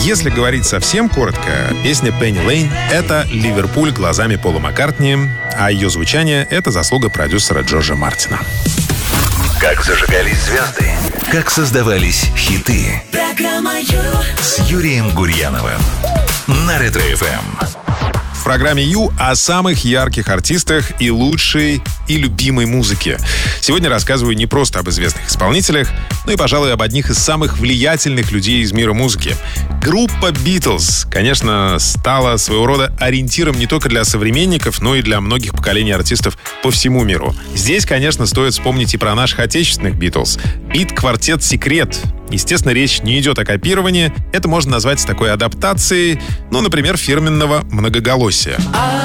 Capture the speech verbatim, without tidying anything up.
Если говорить совсем коротко, песня «Penny Lane» — это Ливерпуль глазами Пола Маккартни, а ее звучание — это заслуга продюсера Джорджа Мартина. Как зажигались звезды, как создавались хиты. Программа Ю с Юрием Гурьяновым на Ретро-эф эм. В программе «Ю» о самых ярких артистах и лучшей и любимой музыке. Сегодня рассказываю не просто об известных исполнителях, но и, пожалуй, об одних из самых влиятельных людей из мира музыки. Группа «Битлз», конечно, стала своего рода ориентиром не только для современников, но и для многих поколений артистов по всему миру. Здесь, конечно, стоит вспомнить и про наших отечественных «Битлз». Бит-квартет «Секрет». Естественно, речь не идет о копировании. Это можно назвать такой адаптацией, ну, например, фирменного многоголосия.